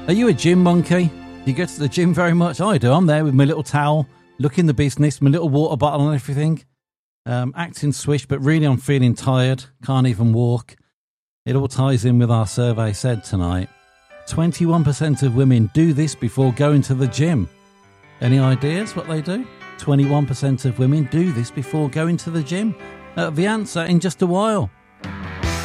Are you a gym monkey? Do you go to the gym very much? I do. I'm there with my little towel, looking the business, my little water bottle and everything. Acting swish, but really I'm feeling tired. Can't even walk. It all ties in with our survey said tonight. 21% of women do this before going to the gym. Any ideas what they do? 21% of women do this before going to the gym. The answer in just a while.